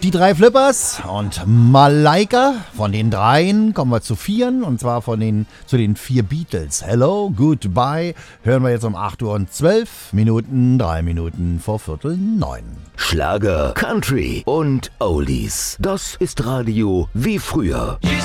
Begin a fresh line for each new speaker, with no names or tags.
Die drei Flippers und Malaika. Von den dreien kommen wir zu vieren, und zwar zu den 4 Beatles. Hello, Goodbye hören wir jetzt um 8:12, 3 Minuten vor 8:45.
Schlager, Country und Oldies. Das ist Radio wie früher.